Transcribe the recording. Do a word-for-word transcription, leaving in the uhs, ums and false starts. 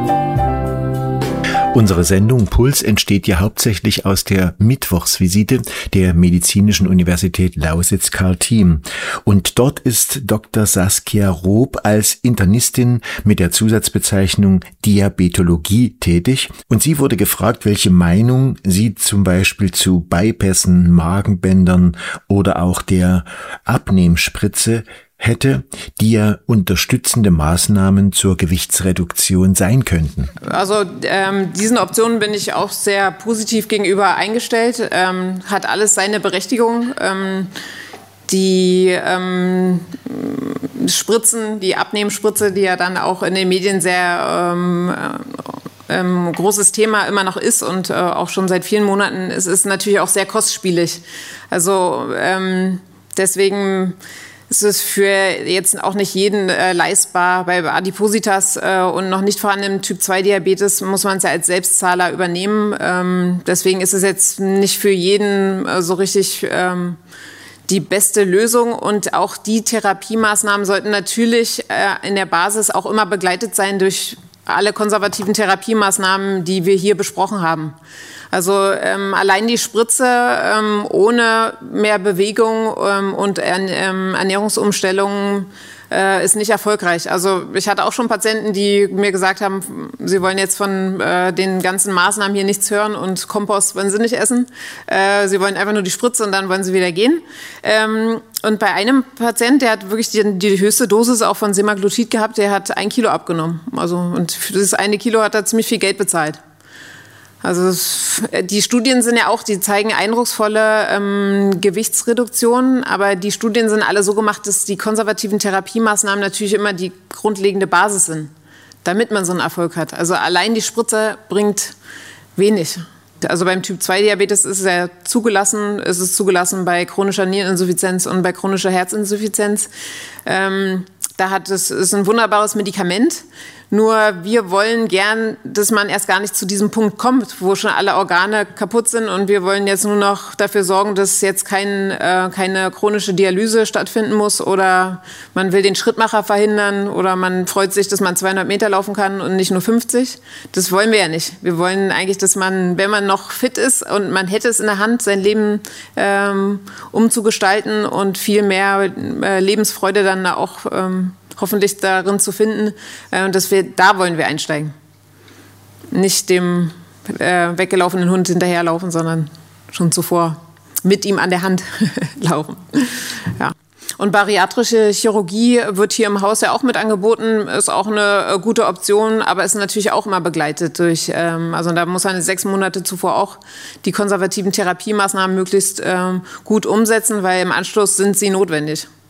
Unsere Sendung Puls entsteht ja hauptsächlich aus der Mittwochsvisite der Medizinischen Universität Lausitz-Karl Thiem. Und dort ist Doktor Saskia Roop als Internistin mit der Zusatzbezeichnung Diabetologie tätig. Und sie wurde gefragt, welche Meinung sie zum Beispiel zu Bypassen, Magenbändern oder auch der Abnehmspritze hätte, die ja unterstützende Maßnahmen zur Gewichtsreduktion sein könnten. Also ähm, diesen Optionen bin ich auch sehr positiv gegenüber eingestellt. Ähm, hat alles seine Berechtigung. Ähm, die ähm, Spritzen, die Abnehmspritze, die ja dann auch in den Medien sehr ähm, ähm, großes Thema immer noch ist und äh, auch schon seit vielen Monaten, es ist natürlich auch sehr kostspielig. Also ähm, deswegen es ist für jetzt auch nicht jeden äh, leistbar. Bei Adipositas äh, und noch nicht vorhandenem Typ zwei Diabetes muss man es ja als Selbstzahler übernehmen. Ähm, deswegen ist es jetzt nicht für jeden äh, so richtig ähm, die beste Lösung. Und auch die Therapiemaßnahmen sollten natürlich äh, in der Basis auch immer begleitet sein durch alle konservativen Therapiemaßnahmen, die wir hier besprochen haben. Also ähm, allein die Spritze ähm, ohne mehr Bewegung ähm, und ähm, Ernährungsumstellungen äh, ist nicht erfolgreich. Also ich hatte auch schon Patienten, die mir gesagt haben, sie wollen jetzt von äh, den ganzen Maßnahmen hier nichts hören und Kompost wollen sie nicht essen. Äh, sie wollen einfach nur die Spritze und dann wollen sie wieder gehen. Ähm, und bei einem Patient, der hat wirklich die, die höchste Dosis auch von Semaglutid gehabt, der hat ein Kilo abgenommen. Also, und für dieses eine Kilo hat er ziemlich viel Geld bezahlt. Also die Studien sind ja auch, die zeigen eindrucksvolle ähm, Gewichtsreduktionen, aber die Studien sind alle so gemacht, dass die konservativen Therapiemaßnahmen natürlich immer die grundlegende Basis sind, damit man so einen Erfolg hat. Also allein die Spritze bringt wenig. Also beim Typ zwei Diabetes ist es ja zugelassen, ist es zugelassen bei chronischer Niereninsuffizienz und bei chronischer Herzinsuffizienz. Ähm, da hat es ist ein wunderbares Medikament. Nur wir wollen gern, dass man erst gar nicht zu diesem Punkt kommt, wo schon alle Organe kaputt sind und wir wollen jetzt nur noch dafür sorgen, dass jetzt kein, äh, keine chronische Dialyse stattfinden muss oder man will den Schrittmacher verhindern oder man freut sich, dass man zweihundert Meter laufen kann und nicht nur fünfzig. Das wollen wir ja nicht. Wir wollen eigentlich, dass man, wenn man noch fit ist und man hätte es in der Hand, sein Leben ähm, umzugestalten und viel mehr äh, Lebensfreude dann auch ähm, hoffentlich darin zu finden, äh, dass wir, da wollen wir einsteigen. Nicht dem äh, weggelaufenen Hund hinterherlaufen, sondern schon zuvor mit ihm an der Hand laufen. Ja. Und bariatrische Chirurgie wird hier im Haus ja auch mit angeboten, ist auch eine äh, gute Option, aber ist natürlich auch immer begleitet durch, ähm, also da muss man sechs Monate zuvor auch die konservativen Therapiemaßnahmen möglichst ähm, gut umsetzen, weil im Anschluss sind sie notwendig.